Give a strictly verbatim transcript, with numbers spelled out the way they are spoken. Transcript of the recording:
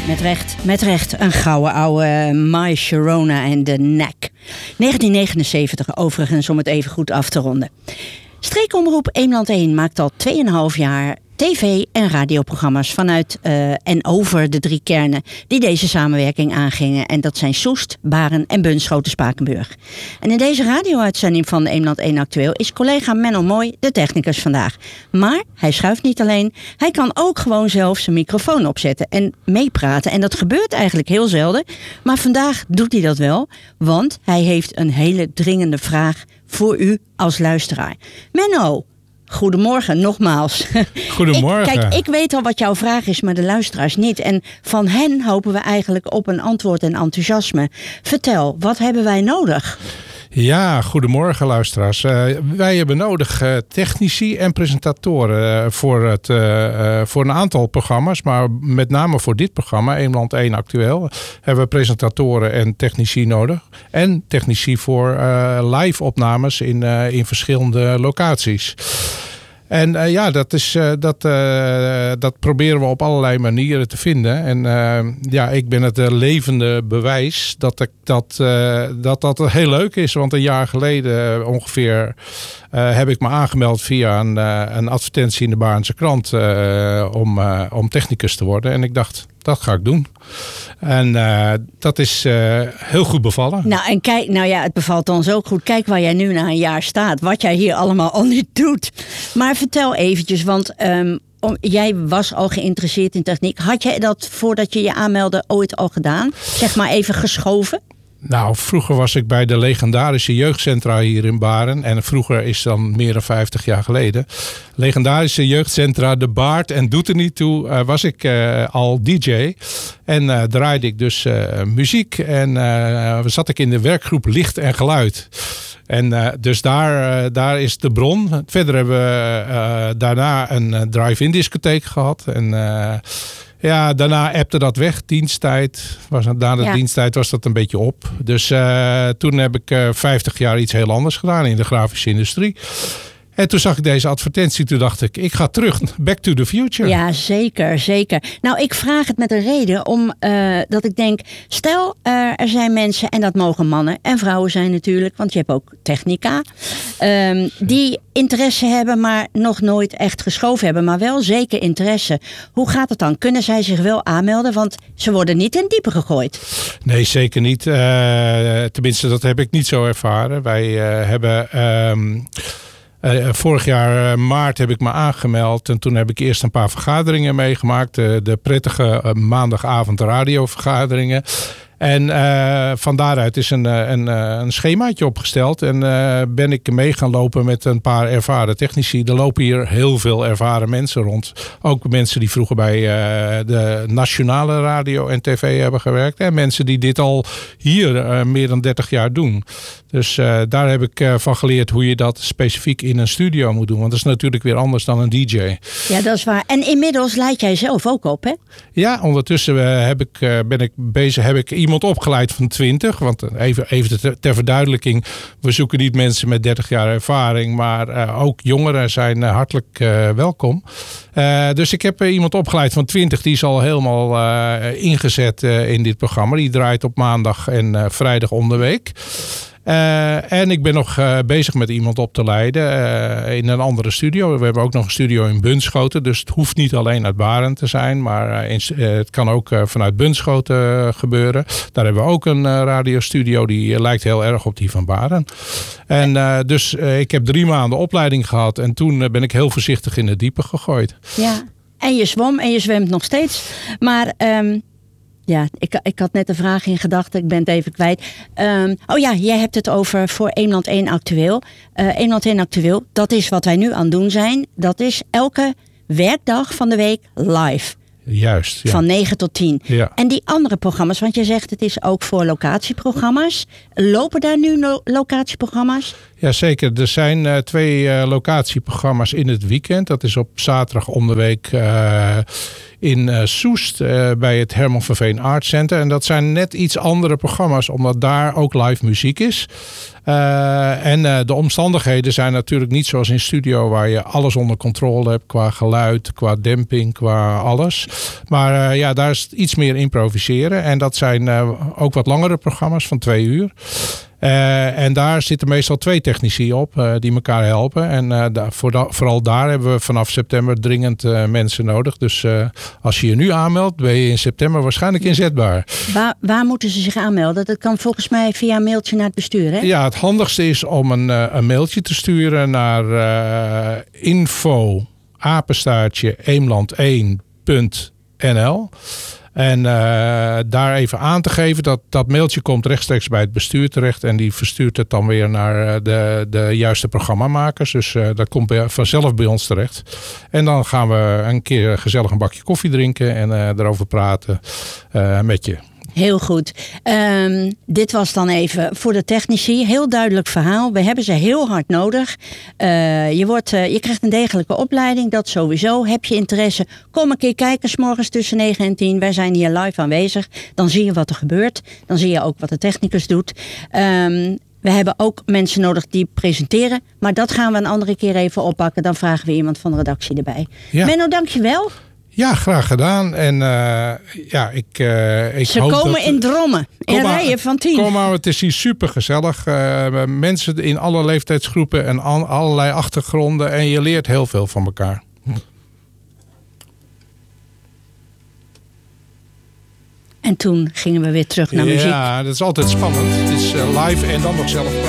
Met recht, met recht. Een gouden oude My Sharona en de Knack. negentien negenenzeventig overigens, om het even goed af te ronden. Streekomroep Eemland één maakt al twee komma vijf jaar tv- en radioprogramma's vanuit uh, en over de drie kernen die deze samenwerking aangingen. En dat zijn Soest, Baren en Bunschoten-Spakenburg. En in deze radio-uitzending van Eemland één Actueel is collega Menno Mooi de technicus vandaag. Maar hij schuift niet alleen. Hij kan ook gewoon zelf zijn microfoon opzetten en meepraten. En dat gebeurt eigenlijk heel zelden. Maar vandaag doet hij dat wel, want hij heeft een hele dringende vraag voor u als luisteraar. Menno, goedemorgen, nogmaals. Goedemorgen. Ik, kijk, ik weet al wat jouw vraag is, maar de luisteraars niet. En van hen hopen we eigenlijk op een antwoord en enthousiasme. Vertel, wat hebben wij nodig? Ja, goedemorgen luisteraars. Uh, wij hebben nodig uh, technici en presentatoren uh, voor, het, uh, uh, voor een aantal programma's. Maar met name voor dit programma, Eemland één Actueel, hebben we presentatoren en technici nodig. En technici voor uh, live opnames in, uh, in verschillende locaties. En uh, ja, dat, is, uh, dat, uh, dat proberen we op allerlei manieren te vinden. En uh, ja, ik ben het uh, levende bewijs dat, ik dat, uh, dat dat heel leuk is. Want een jaar geleden uh, ongeveer uh, heb ik me aangemeld via een, uh, een advertentie in de Baarnse krant uh, om, uh, om technicus te worden. En ik dacht, dat ga ik doen. En uh, dat is uh, heel goed bevallen. Nou, en kijk, nou ja, het bevalt ons ook goed. Kijk waar jij nu na een jaar staat. Wat jij hier allemaal al niet doet. Maar vertel eventjes, want um, om, jij was al geïnteresseerd in techniek. Had jij dat voordat je je aanmeldde ooit al gedaan? Zeg maar even geschoven? Nou, vroeger was ik bij de legendarische jeugdcentra hier in Baren. En vroeger is dan meer dan vijftig jaar geleden. Legendarische jeugdcentra De Baard. En doet er niet toe, uh, was ik uh, al D J. En uh, draaide ik dus uh, muziek. En uh, zat ik in de werkgroep Licht en Geluid. En uh, dus daar, uh, daar is de bron. Verder hebben we uh, daarna een uh, drive-in discotheek gehad. En uh, ja, daarna appte dat weg. Diensttijd. Was, na de ja. diensttijd was dat een beetje op. Dus uh, toen heb ik uh, vijftig jaar iets heel anders gedaan in de grafische industrie. En toen zag ik deze advertentie. Toen dacht ik, ik ga terug. Back to the future. Ja, zeker, zeker. Nou, ik vraag het met een reden. Om uh, dat ik denk, stel uh, er zijn mensen, en dat mogen mannen en vrouwen zijn natuurlijk. Want je hebt ook technica. Um, die interesse hebben, maar nog nooit echt geschoven hebben. Maar wel zeker interesse. Hoe gaat het dan? Kunnen zij zich wel aanmelden? Want ze worden niet in diepe gegooid. Nee, zeker niet. Uh, tenminste, dat heb ik niet zo ervaren. Wij uh, hebben... Um, Uh, vorig jaar uh, maart heb ik me aangemeld en toen heb ik eerst een paar vergaderingen meegemaakt. Uh, de prettige uh, maandagavond radiovergaderingen. En uh, van daaruit is een, een, een schemaatje opgesteld. En uh, ben ik mee gaan lopen met een paar ervaren technici. Er lopen hier heel veel ervaren mensen rond. Ook mensen die vroeger bij uh, de nationale radio en tv hebben gewerkt. En mensen die dit al hier uh, meer dan dertig jaar doen. Dus uh, daar heb ik uh, van geleerd hoe je dat specifiek in een studio moet doen. Want dat is natuurlijk weer anders dan een D J. Ja, dat is waar. En inmiddels leid jij zelf ook op, hè? Ja, ondertussen uh, heb ik, uh, ben ik bezig, heb ik iemand opgeleid van twintig. Want even, even ter, ter verduidelijking, we zoeken niet mensen met dertig jaar ervaring. Maar uh, ook jongeren zijn uh, hartelijk uh, welkom. Uh, dus ik heb uh, iemand opgeleid van twintig. Die is al helemaal uh, ingezet uh, in dit programma. Die draait op maandag en uh, vrijdag om de week. Uh, en ik ben nog uh, bezig met iemand op te leiden uh, in een andere studio. We hebben ook nog een studio in Bunschoten. Dus het hoeft niet alleen uit Baren te zijn. Maar uh, in, uh, het kan ook uh, vanuit Bunschoten uh, gebeuren. Daar hebben we ook een uh, radiostudio. Die uh, lijkt heel erg op die van Baren. En uh, dus uh, ik heb drie maanden opleiding gehad. En toen uh, ben ik heel voorzichtig in het diepe gegooid. Ja, en je zwom en je zwemt nog steeds. Maar... Um... Ja, ik, ik had net een vraag in gedachten. Ik ben het even kwijt. Um, oh ja, jij hebt het over voor Eemland één Actueel. Uh, Eemland één Actueel, dat is wat wij nu aan het doen zijn. Dat is elke werkdag van de week live. Juist. Ja. Van negen tot tien. Ja. En die andere programma's, want je zegt het is ook voor locatieprogramma's. Lopen daar nu lo- locatieprogramma's? Jazeker, er zijn uh, twee uh, locatieprogramma's in het weekend. Dat is op zaterdag om de week uh, in uh, Soest uh, bij het Herman van Veen Art Center. En dat zijn net iets andere programma's, omdat daar ook live muziek is. Uh, en uh, de omstandigheden zijn natuurlijk niet zoals in studio, waar je alles onder controle hebt qua geluid, qua demping, qua alles. Maar uh, ja, daar is iets meer improviseren. En dat zijn uh, ook wat langere programma's van twee uur. Uh, en daar zitten meestal twee technici op uh, die elkaar helpen. En uh, da- voor da- vooral daar hebben we vanaf september dringend uh, mensen nodig. Dus uh, als je je nu aanmeldt, ben je in september waarschijnlijk inzetbaar. Waar, waar moeten ze zich aanmelden? Dat kan volgens mij via een mailtje naar het bestuur, hè? Ja, het handigste is om een, uh, een mailtje te sturen naar uh, info apenstaartje eemland één punt n l. En uh, daar even aan te geven dat dat mailtje komt rechtstreeks bij het bestuur terecht. En die verstuurt het dan weer naar de, de juiste programmamakers. Dus uh, dat komt bij, vanzelf bij ons terecht. En dan gaan we een keer gezellig een bakje koffie drinken en uh, erover praten uh, met je. Heel goed. Um, dit was dan even voor de technici. Heel duidelijk verhaal. We hebben ze heel hard nodig. Uh, je, wordt, uh, je krijgt een degelijke opleiding. Dat sowieso. Heb je interesse? Kom een keer kijken. 's Morgens tussen negen en tien. Wij zijn hier live aanwezig. Dan zie je wat er gebeurt. Dan zie je ook wat de technicus doet. Um, we hebben ook mensen nodig die presenteren. Maar dat gaan we een andere keer even oppakken. Dan vragen we iemand van de redactie erbij. Ja. Menno, dank je wel. Ja, graag gedaan. En uh, ja, ik, uh, ik Ze hoop komen dat, in drommen. In rijen van tien. Kom maar, het is hier super gezellig. Uh, mensen in alle leeftijdsgroepen en an, allerlei achtergronden. En je leert heel veel van elkaar. En toen gingen we weer terug naar muziek. Ja, dat is altijd spannend. Het is uh, live en dan nog zelf praten.